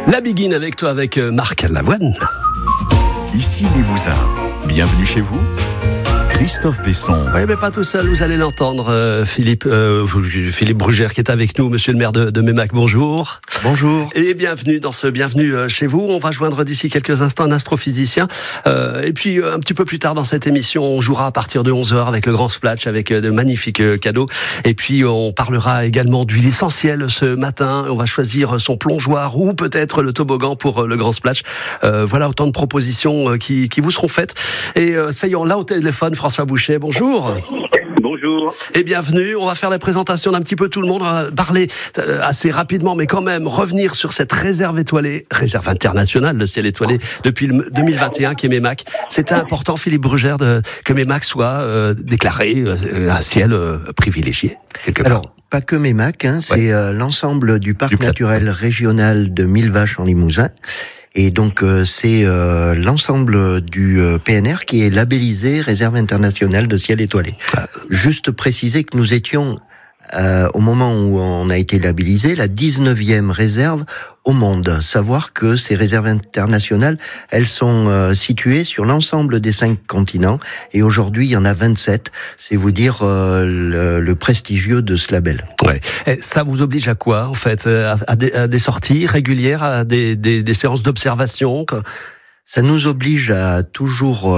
La Begin avec toi, avec Marc Lavoine. Ici Limousin. Bienvenue chez vous. Christophe Besson. Oui, mais pas tout seul, vous allez l'entendre, Philippe Brugère qui est avec nous, monsieur le maire de Meymac, bonjour. Bonjour. Et bienvenue dans ce Bienvenue chez vous. On va joindre d'ici quelques instants un astrophysicien. Et puis, un petit peu plus tard dans cette émission, on jouera à partir de 11h avec le Grand Splash, avec de magnifiques cadeaux. Et puis, on parlera également d'huile essentielle ce matin. On va choisir son plongeoir ou peut-être le toboggan pour le Grand Splash. Voilà autant de propositions qui vous seront faites. Et ça y est, on l'a au téléphone, François Boucher, bonjour. Bonjour. Et bienvenue. On va faire la présentation d'un petit peu tout le monde. On va parler assez rapidement, mais quand même revenir sur cette réserve étoilée, réserve internationale de ciel étoilé depuis 2021 qui est Meymac. C'était important, Philippe Brugère, que Meymac soit déclaré un ciel privilégié, quelque part. Alors, pas que Meymac, c'est l'ensemble du parc naturel régional de Millevaches en Limousin. Et donc c'est l'ensemble du PNR qui est labellisé Réserve internationale de ciel étoilé. Juste préciser que nous étions, au moment où on a été labellisé, la 19e réserve au monde. Savoir que ces réserves internationales, elles sont situées sur l'ensemble des 5 continents. Et aujourd'hui, il y en a 27. C'est vous dire le prestigieux de ce label. Ouais. Et ça vous oblige à quoi, en fait, à des sorties régulières, à des séances d'observation Ça nous oblige à toujours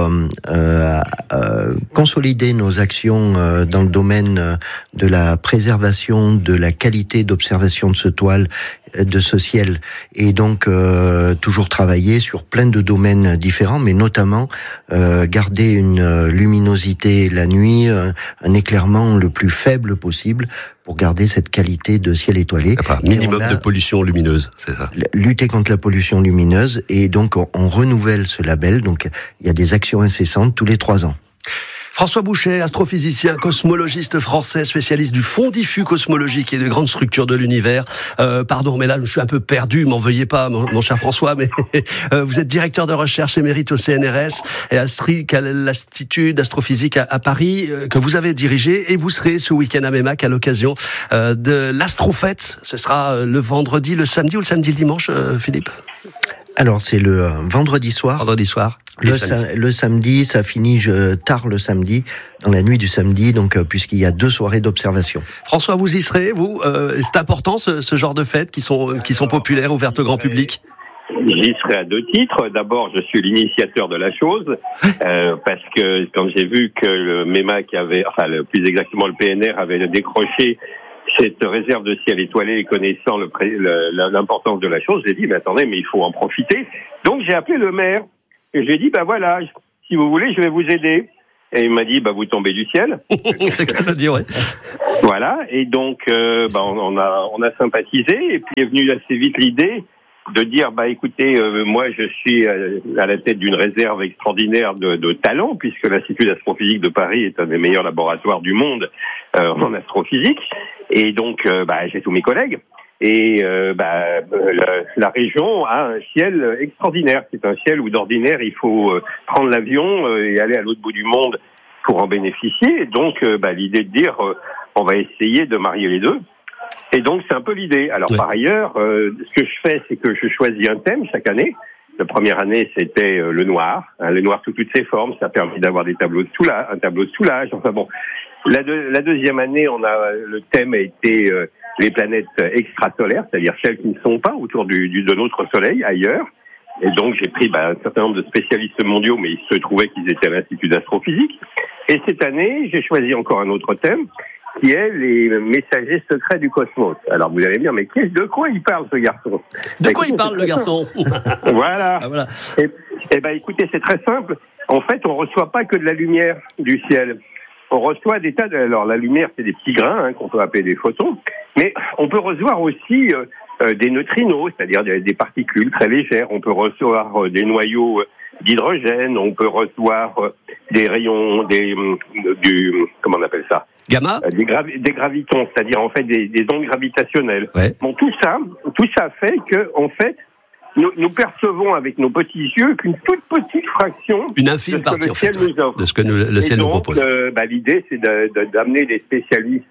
consolider nos actions dans le domaine de la préservation de la qualité d'observation de ce ciel, et donc toujours travailler sur plein de domaines différents, mais notamment garder une luminosité la nuit, un éclairement le plus faible possible pour garder cette qualité de ciel étoilé. Minimum de pollution lumineuse, c'est ça. Lutter contre la pollution lumineuse, et donc on renouvelle ce label, donc il y a des actions incessantes tous les 3 ans. François Boucher, astrophysicien, cosmologiste français, spécialiste du fond diffus cosmologique et de grandes structures de l'univers. Pardon, mais là, je suis un peu perdu, m'en veuillez pas, mon cher François, mais vous êtes directeur de recherche émérite au CNRS et à l'Institut d'astrophysique à Paris, que vous avez dirigé, et vous serez ce week-end à Meymac à l'occasion de l'Astrofête. Ce sera le vendredi, le samedi ou le samedi, le dimanche, Philippe ? Alors, c'est le vendredi soir. Vendredi soir. Le samedi, ça finit tard le samedi, dans la nuit du samedi, donc puisqu'il y a 2 soirées d'observation. François, vous y serez, vous c'est important ce genre de fêtes qui sont populaires, ouvertes au grand public. J'y serai à 2 titres. D'abord, je suis l'initiateur de la chose, parce que quand j'ai vu que le Meymac plus exactement le PNR avait décroché cette réserve de ciel étoilé, connaissant l'importance de la chose, j'ai dit, mais attendez, mais il faut en profiter. Donc j'ai appelé le maire, et je lui ai dit, voilà, si vous voulez, je vais vous aider. Et il m'a dit, vous tombez du ciel. C'est comme le dire, ouais. Voilà, et donc on a sympathisé, et puis est venue assez vite l'idée de dire, écoutez, moi je suis à la tête d'une réserve extraordinaire de talent, puisque l'Institut d'astrophysique de Paris est un des meilleurs laboratoires du monde en astrophysique, et donc j'ai tous mes collègues, et la région a un ciel extraordinaire. C'est un ciel où d'ordinaire il faut prendre l'avion et aller à l'autre bout du monde pour en bénéficier, et donc l'idée de dire on va essayer de marier les deux. Et donc, c'est un peu l'idée. Alors, Par ailleurs, ce que je fais, c'est que je choisis un thème chaque année. La première année, c'était le noir. Le noir sous toutes ses formes. Ça a permis d'avoir un tableau de soulage. Enfin bon. La deuxième année, le thème a été les planètes extrasolaires, c'est-à-dire celles qui ne sont pas autour de notre Soleil, ailleurs. Et donc, j'ai pris un certain nombre de spécialistes mondiaux, mais il se trouvait qu'ils étaient à l'Institut d'astrophysique. Et cette année, j'ai choisi encore un autre thème, qui est les messagers secrets du cosmos. Alors vous allez me dire, mais de quoi il parle, ce garçon ? De quoi il parle, le garçon ? Voilà. Ah, voilà. Écoutez, c'est très simple. En fait, on reçoit pas que de la lumière du ciel. On reçoit des tas de... Alors, la lumière, c'est des petits grains qu'on peut appeler des photons, mais on peut recevoir aussi des neutrinos, c'est-à-dire des particules très légères. On peut recevoir des noyaux d'hydrogène. On peut recevoir des rayons, comment on appelle ça ? Gamma ? Des gravitons, c'est-à-dire en fait des ondes gravitationnelles. Ouais. Bon, tout ça fait que, en fait, nous percevons avec nos petits yeux qu'une toute petite fraction une infime partie, de ce que le ciel nous offre. De ce que le ciel nous propose. L'idée, c'est d'amener des spécialistes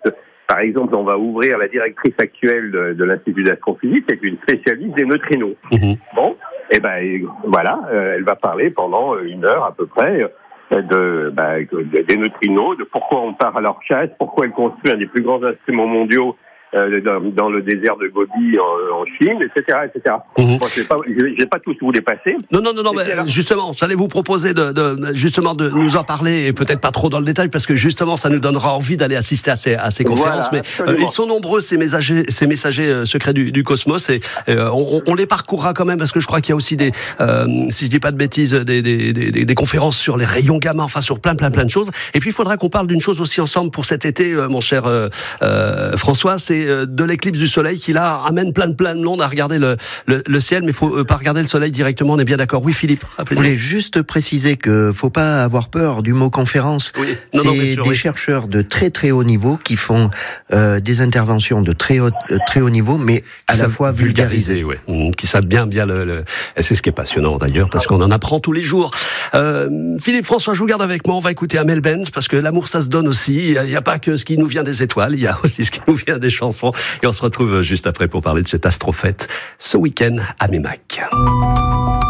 Par exemple, on va ouvrir la directrice actuelle de l'Institut d'astrophysique, qui est une spécialiste des neutrinos. Bon, et voilà, elle va parler pendant 1 heure à peu près des neutrinos, de pourquoi on part à leur chasse, pourquoi elle construit un des plus grands instruments mondiaux dans le désert de Gobi en Chine, etc., etc. Bon, j'ai pas tous vous les passer. Non, mais justement, j'allais vous proposer de nous en parler, et peut-être pas trop dans le détail, parce que justement, ça nous donnera envie d'aller assister à ces conférences. Voilà, mais ils sont nombreux, ces messagers secrets du cosmos, et on les parcourra quand même, parce que je crois qu'il y a aussi si je dis pas de bêtises, des conférences sur les rayons gamma, enfin sur plein de choses. Et puis il faudra qu'on parle d'une chose aussi ensemble pour cet été, mon cher François, c'est de l'éclipse du soleil qui là amène plein de monde à regarder le ciel, mais il faut pas regarder le soleil directement, on est bien d'accord. Oui, Philippe, je voulais juste préciser que faut pas avoir peur du mot conférence. Oui. C'est des chercheurs de très haut niveau qui font des interventions de très haut niveau, mais à la fois vulgarisées. Qui savent bien c'est ce qui est passionnant d'ailleurs, parce qu'on en apprend tous les jours. Philippe, François, je vous garde avec moi, on va écouter Amel Benz, parce que l'amour ça se donne aussi, il n'y a pas que ce qui nous vient des étoiles, il y a aussi ce qui nous vient des chansons. Et on se retrouve juste après pour parler de cette astrofête ce week-end à Meymac.